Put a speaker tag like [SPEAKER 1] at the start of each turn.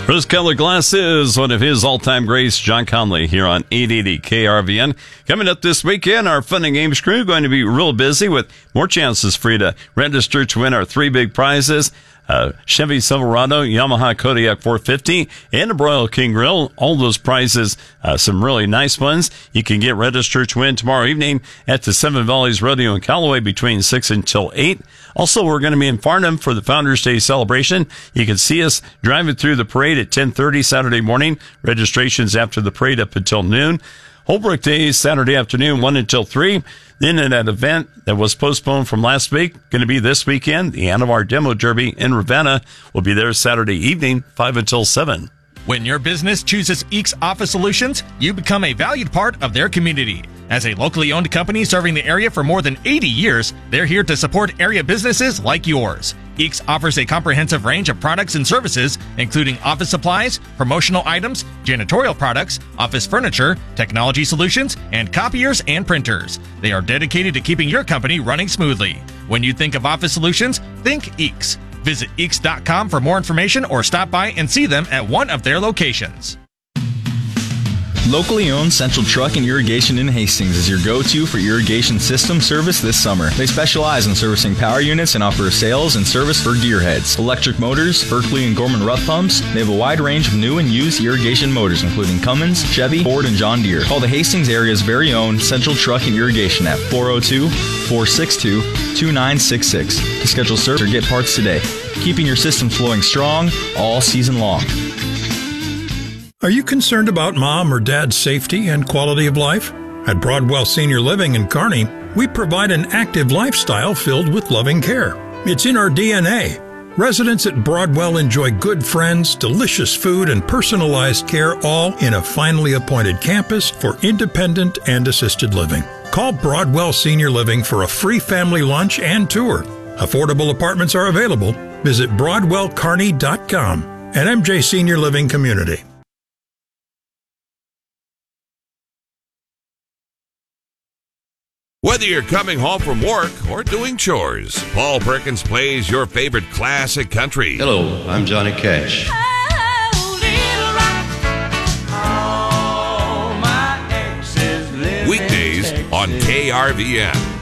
[SPEAKER 1] Rose-colored glasses, one of his all-time greats, John Conley, here on 880 KRVN. Coming up this weekend, our Fun and Games crew going to be real busy with more chances for you to register to win our three big prizes. Chevy Silverado, Yamaha Kodiak 450, and a Broil King Grill. All those prizes, some really nice ones. You can get registered to win tomorrow evening at the Seven Valleys Rodeo in Callaway between 6 until 8. Also, we're going to be in Farnham for the Founders Day celebration. You can see us driving through the parade at 10:30 Saturday morning. Registrations after the parade up until noon. Holbrook Day, Saturday afternoon, 1 until 3. Then at an event that was postponed from last week, going to be this weekend, the Anavar Demo Derby in Ravenna will be there Saturday evening, 5 until 7.
[SPEAKER 2] When your business chooses Eeks Office Solutions, you become a valued part of their community. As a locally owned company serving the area for more than 80 years, they're here to support area businesses like yours. Eeks offers a comprehensive range of products and services, including office supplies, promotional items, janitorial products, office furniture, technology solutions, and copiers and printers. They are dedicated to keeping your company running smoothly. When you think of office solutions, think Eeks. Visit Eeks.com for more information or stop by and see them at one of their locations.
[SPEAKER 3] Locally owned Central Truck and Irrigation in Hastings is your go-to for irrigation system service this summer. They specialize in servicing power units and offer sales and service for gearheads, electric motors, Berkeley and Gorman Rupp pumps. They have a wide range of new and used irrigation motors, including Cummins, Chevy, Ford, and John Deere. Call the Hastings area's very own Central Truck and Irrigation at 402-462-2966 to schedule service or get parts today. Keeping your system flowing strong all season long.
[SPEAKER 4] Are you concerned about mom or dad's safety and quality of life? At Broadwell Senior Living in Kearney, we provide an active lifestyle filled with loving care. It's in our DNA. Residents at Broadwell enjoy good friends, delicious food, and personalized care, all in a finely appointed campus for independent and assisted living. Call Broadwell Senior Living for a free family lunch and tour. Affordable apartments are available. Visit BroadwellKearney.com and MJ Senior Living Community.
[SPEAKER 5] Whether you're coming home from work or doing chores, Paul Perkins plays your favorite classic country.
[SPEAKER 6] Hello, I'm Johnny Cash.
[SPEAKER 5] Weekdays on KRVN.